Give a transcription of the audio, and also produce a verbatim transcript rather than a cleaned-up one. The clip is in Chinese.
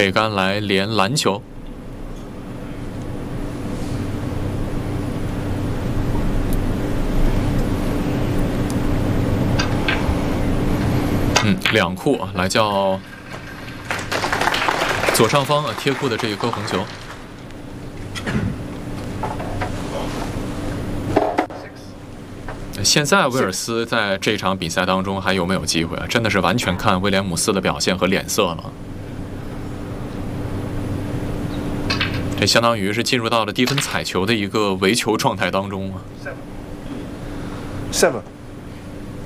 这杆来连篮球。嗯，两库来叫左上方啊贴库的这一颗红球。 现在威尔斯在这场比赛当中还有没有机会啊？真的是完全看威廉姆斯的表现和脸色了。这相当于是进入到了低分彩球的一个围球状态当中啊。 Seven.